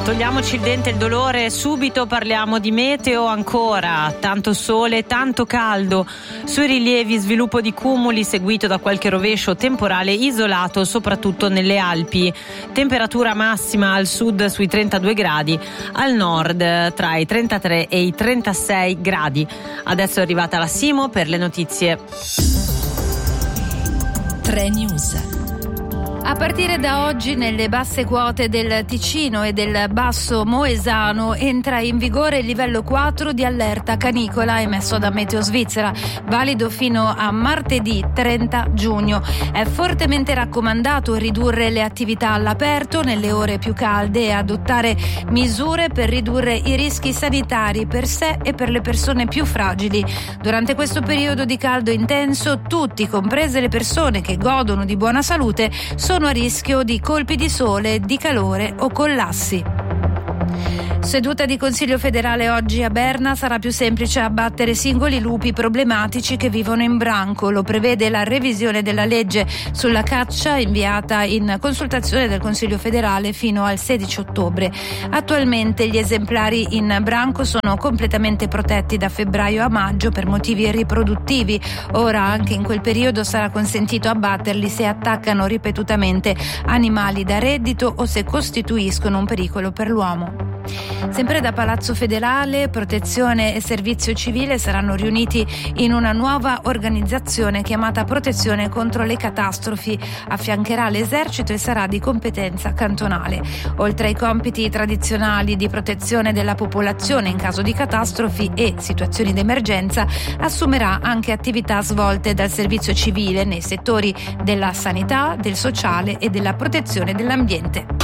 Togliamoci il dente e il dolore, subito parliamo di meteo ancora. Tanto sole, tanto caldo. Sui rilievi sviluppo di cumuli seguito da qualche rovescio temporale isolato, soprattutto nelle Alpi. Temperatura massima al sud sui 32 gradi, al nord tra i 33 e i 36 gradi. Adesso è arrivata la Simo per le notizie. 3 News. A partire da oggi nelle basse quote del Ticino e del Basso Moesano entra in vigore il livello 4 di allerta canicola emesso da Meteo Svizzera, valido fino a martedì 30 giugno. È fortemente raccomandato ridurre le attività all'aperto nelle ore più calde e adottare misure per ridurre i rischi sanitari per sé e per le persone più fragili. Durante questo periodo di caldo intenso, tutti, comprese le persone che godono di buona salute, sono a rischio di colpi di sole, di calore o collassi. Seduta di Consiglio federale oggi a Berna. Sarà più semplice abbattere singoli lupi problematici che vivono in branco. Lo prevede la revisione della legge sulla caccia inviata in consultazione del Consiglio federale fino al 16 ottobre. Attualmente gli esemplari in branco sono completamente protetti da febbraio a maggio per motivi riproduttivi. Ora anche in quel periodo sarà consentito abbatterli se attaccano ripetutamente animali da reddito o se costituiscono un pericolo per l'uomo. Sempre da Palazzo Federale, Protezione e Servizio Civile saranno riuniti in una nuova organizzazione chiamata Protezione contro le catastrofi. Affiancherà l'Esercito e sarà di competenza cantonale. Oltre ai compiti tradizionali di protezione della popolazione in caso di catastrofi e situazioni d'emergenza, assumerà anche attività svolte dal servizio civile nei settori della sanità, del sociale e della protezione dell'ambiente.